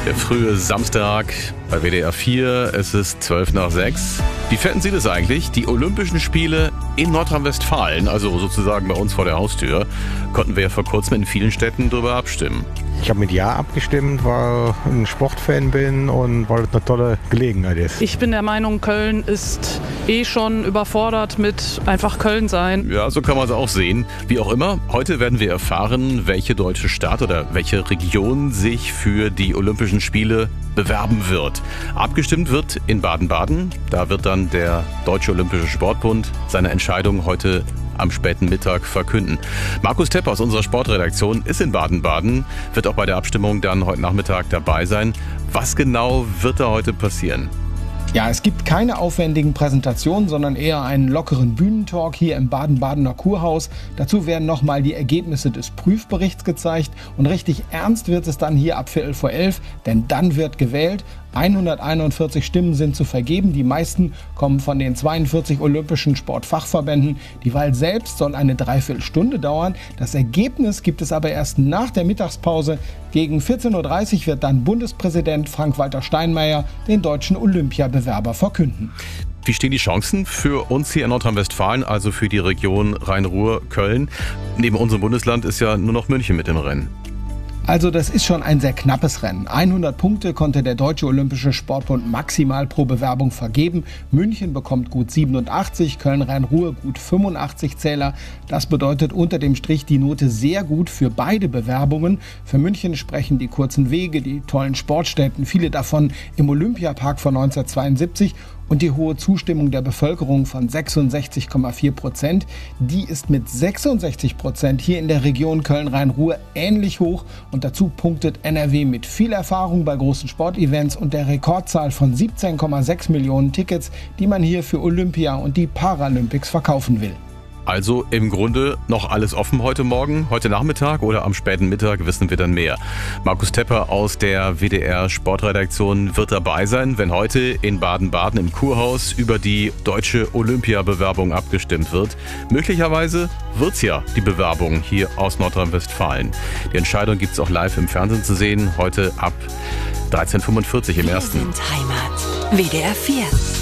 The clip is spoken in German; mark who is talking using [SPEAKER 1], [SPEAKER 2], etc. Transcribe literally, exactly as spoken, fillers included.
[SPEAKER 1] Der frühe Samstag bei W D R vier, es ist zwölf nach sechs. Wie fänden Sie das eigentlich? Die Olympischen Spiele in Nordrhein-Westfalen, also sozusagen bei uns vor der Haustür, konnten wir ja vor kurzem in vielen Städten darüber abstimmen.
[SPEAKER 2] Ich habe mit Ja abgestimmt, weil ich ein Sportfan bin und weil es eine tolle Gelegenheit ist.
[SPEAKER 3] Ich bin der Meinung, Köln ist eh schon überfordert mit einfach Köln sein.
[SPEAKER 1] Ja, so kann man es auch sehen. Wie auch immer, heute werden wir erfahren, welche deutsche Stadt oder welche Region sich für die Olympischen Spiele bewerben wird. Abgestimmt wird in Baden-Baden. Da wird dann der Deutsche Olympische Sportbund seine Entscheidung heute am späten Mittag verkünden. Markus Tepp aus unserer Sportredaktion ist in Baden-Baden, wird auch bei der Abstimmung dann heute Nachmittag dabei sein. Was genau wird da heute passieren?
[SPEAKER 4] Ja, es gibt keine aufwendigen Präsentationen, sondern eher einen lockeren Bühnentalk hier im Baden-Badener Kurhaus. Dazu werden nochmal die Ergebnisse des Prüfberichts gezeigt und richtig ernst wird es dann hier ab Viertel vor elf, denn dann wird gewählt. hunderteinundvierzig Stimmen sind zu vergeben. Die meisten kommen von den zweiundvierzig olympischen Sportfachverbänden. Die Wahl selbst soll eine Dreiviertelstunde dauern. Das Ergebnis gibt es aber erst nach der Mittagspause. Gegen vierzehn Uhr dreißig wird dann Bundespräsident Frank-Walter Steinmeier den deutschen Olympiabewerber verkünden.
[SPEAKER 1] Wie stehen die Chancen für uns hier in Nordrhein-Westfalen, also für die Region Rhein-Ruhr-Köln? Neben unserem Bundesland ist ja nur noch München mit im Rennen.
[SPEAKER 4] Also das ist schon ein sehr knappes Rennen. hundert Punkte konnte der Deutsche Olympische Sportbund maximal pro Bewerbung vergeben. München bekommt gut siebenundachtzig, Köln-Rhein-Ruhr gut fünfundachtzig Zähler. Das bedeutet unter dem Strich die Note sehr gut für beide Bewerbungen. Für München sprechen die kurzen Wege, die tollen Sportstätten, viele davon im Olympiapark von neunzehnhundertzweiundsiebzig und die hohe Zustimmung der Bevölkerung von sechsundsechzig Komma vier Prozent. Die ist mit sechsundsechzig Prozent hier in der Region Köln-Rhein-Ruhr ähnlich hoch. Und dazu punktet N R W mit viel Erfahrung bei großen Sportevents und der Rekordzahl von siebzehn Komma sechs Millionen Tickets, die man hier für Olympia und die Paralympics verkaufen will.
[SPEAKER 1] Also im Grunde noch alles offen heute Morgen, heute Nachmittag oder am späten Mittag wissen wir dann mehr. Markus Tepper aus der W D R Sportredaktion wird dabei sein, wenn heute in Baden-Baden im Kurhaus über die deutsche Olympiabewerbung abgestimmt wird. Möglicherweise wird's ja die Bewerbung hier aus Nordrhein-Westfalen. Die Entscheidung gibt's auch live im Fernsehen zu sehen, heute ab dreizehn Uhr fünfundvierzig im
[SPEAKER 5] Wir
[SPEAKER 1] ersten.
[SPEAKER 5] sind Heimat. W D R vier.